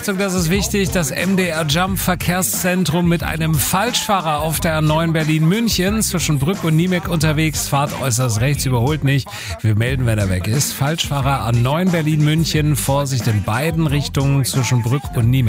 Achtung, das ist wichtig, das MDR Jump Verkehrszentrum mit einem Falschfahrer auf der A9 Berlin-München zwischen Brück und Niemek unterwegs. Fahrt äußerst rechts, überholt nicht. Wir melden, wenn er weg ist. Falschfahrer A9 Berlin-München, Vorsicht in beiden Richtungen zwischen Brück und Niemek.